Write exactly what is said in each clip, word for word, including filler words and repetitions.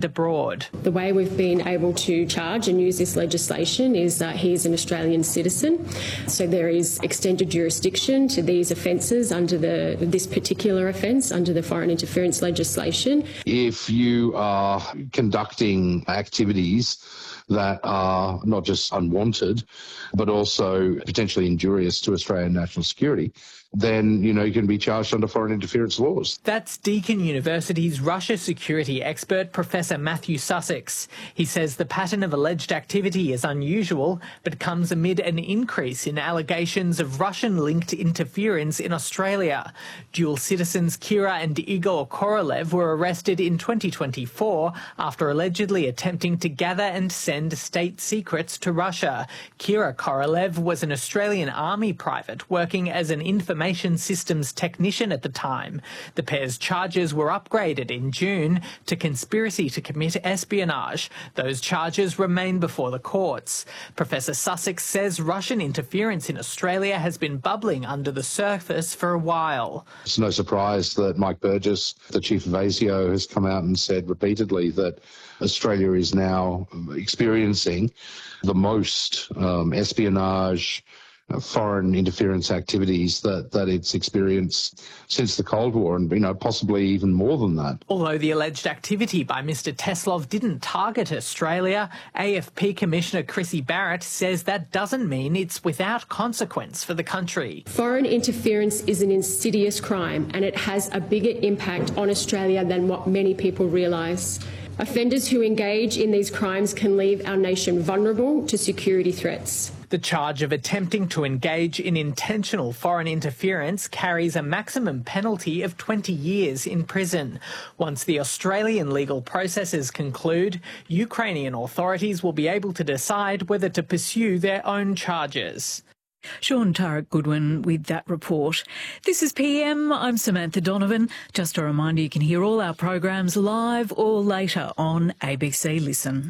abroad. The way we've been able to charge and use this legislation is that he is an Australian citizen, so there is extended jurisdiction to these offences under the this particular offence under the foreign interference legislation. If you are conducting activities that are not just unwanted, but also potentially injurious to Australian national security, then, you know, you can be charged under foreign interference laws. That's Deakin University's Russia security expert, Professor Matthew Sussex. He says the pattern of alleged activity is unusual, but comes amid an increase in allegations of Russian-linked interference in Australia. Dual citizens Kira and Igor Korolev were arrested in twenty twenty-four after allegedly attempting to gather and send state secrets to Russia. Kira Korolev was an Australian Army private working as an information systems technician at the time. The pair's charges were upgraded in June to conspiracy to commit espionage. Those charges remain before the courts. Professor Sussex says Russian interference in Australia has been bubbling under the surface for a while. It's no surprise that Mike Burgess, the chief of ASIO, has come out and said repeatedly that Australia is now experiencing the most um, espionage, Uh, foreign interference activities that, that it's experienced since the Cold War, and, you know, possibly even more than that. Although the alleged activity by Mister Teslov didn't target Australia, A F P Commissioner Chrissy Barrett says that doesn't mean it's without consequence for the country. Foreign interference is an insidious crime, and it has a bigger impact on Australia than what many people realise. Offenders who engage in these crimes can leave our nation vulnerable to security threats. The charge of attempting to engage in intentional foreign interference carries a maximum penalty of twenty years in prison. Once the Australian legal processes conclude, Ukrainian authorities will be able to decide whether to pursue their own charges. Sean Tarek Goodwin with that report. This is P M. I'm Samantha Donovan. Just a reminder, you can hear all our programs live or later on A B C Listen.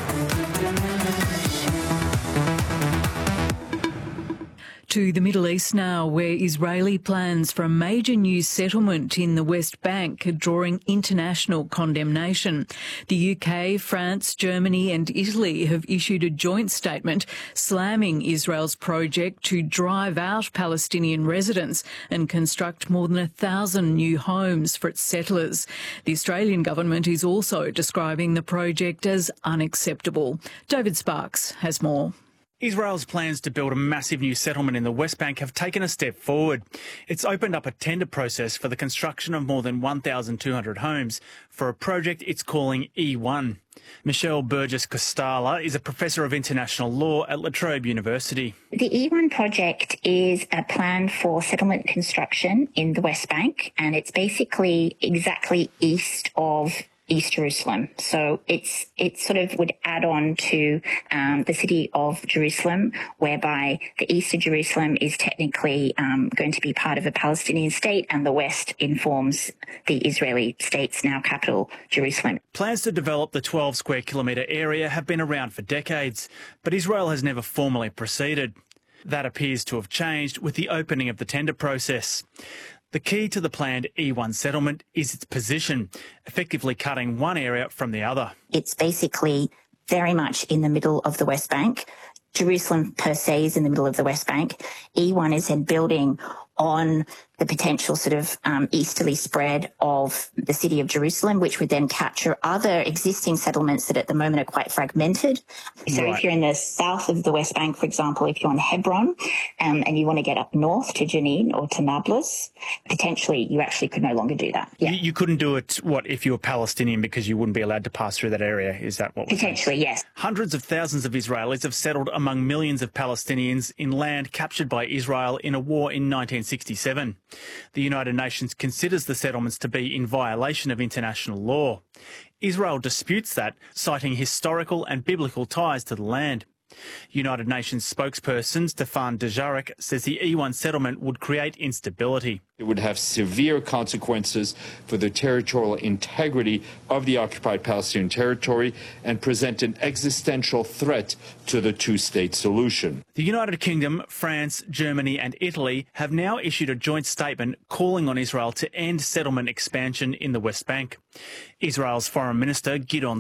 To the Middle East now, where Israeli plans for a major new settlement in the West Bank are drawing international condemnation. The U K, France, Germany and Italy have issued a joint statement slamming Israel's project to drive out Palestinian residents and construct more than a thousand new homes for its settlers. The Australian government is also describing the project as unacceptable. David Sparks has more. Israel's plans to build a massive new settlement in the West Bank have taken a step forward. It's opened up a tender process for the construction of more than one thousand two hundred homes for a project it's calling E one. Michelle Burgess-Costala is a professor of international law at La Trobe University. The E one project is a plan for settlement construction in the West Bank, and it's basically exactly east of East Jerusalem. So it's it sort of would add on to um, the city of Jerusalem, whereby the east of Jerusalem is technically um, going to be part of a Palestinian state, and the west informs the Israeli state's now capital, Jerusalem. Plans to develop the twelve square kilometre area have been around for decades, but Israel has never formally proceeded. That appears to have changed with the opening of the tender process. The key to the planned E one settlement is its position, effectively cutting one area from the other. It's basically very much in the middle of the West Bank. Jerusalem per se is in the middle of the West Bank. E one is then building on the potential sort of um, easterly spread of the city of Jerusalem, which would then capture other existing settlements that at the moment are quite fragmented. So right. If you're in the south of the West Bank, for example, if you're on Hebron um, and you want to get up north to Jenin or to Nablus, potentially you actually could no longer do that. Yeah. You, you couldn't do it, what, if you were Palestinian, because you wouldn't be allowed to pass through that area? Is that what? Potentially, yes. Hundreds of thousands of Israelis have settled among millions of Palestinians in land captured by Israel in a war in nineteen sixty-seven. The United Nations considers the settlements to be in violation of international law. Israel disputes that, citing historical and biblical ties to the land. United Nations spokesperson Stefan Dujarric says the E one settlement would create instability. It would have severe consequences for the territorial integrity of the occupied Palestinian territory and present an existential threat to the two-state solution. The United Kingdom, France, Germany and Italy have now issued a joint statement calling on Israel to end settlement expansion in the West Bank. Israel's Foreign Minister Gideon